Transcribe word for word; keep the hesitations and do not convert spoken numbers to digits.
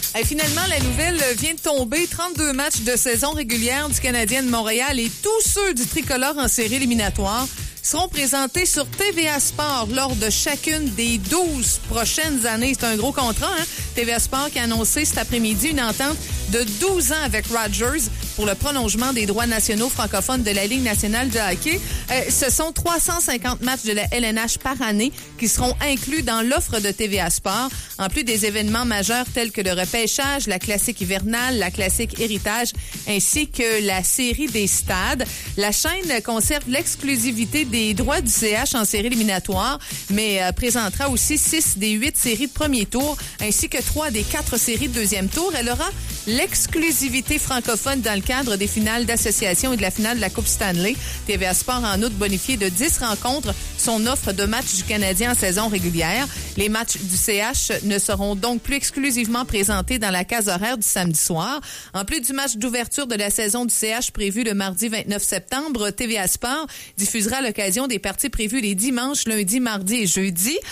Et finalement, la nouvelle vient de tomber. trente-deux matchs de saison régulière du Canadien de Montréal et tous ceux du tricolore en série éliminatoire seront présentés sur T V A Sport lors de chacune des douze prochaines années. C'est un gros contrat, hein? T V A Sport qui a annoncé cet après-midi une entente de douze ans avec Rogers pour le prolongement des droits nationaux francophones de la Ligue nationale de hockey. Euh, ce sont trois cent cinquante matchs de la L N H par année qui seront inclus dans l'offre de T V A Sport, en plus des événements majeurs tels que le repêchage, la classique hivernale, la classique héritage, ainsi que la série des stades. La chaîne conserve l'exclusivité des droits du C H en série éliminatoire, mais euh, présentera aussi six des huit séries de premier tour, ainsi que trois des quatre séries de deuxième tour. Elle aura l'exclusivité francophone dans le cadre des finales d'association et de la finale de la Coupe Stanley. T V A Sport a en outre bonifié de dix rencontres son offre de matchs du Canadien en saison régulière. Les matchs du C H ne seront donc plus exclusivement présentés dans la case horaire du samedi soir. En plus du match d'ouverture de la saison du C H prévu le mardi vingt-neuf septembre, T V A Sport diffusera à l'occasion des parties prévues les dimanches, lundi, mardi et jeudi.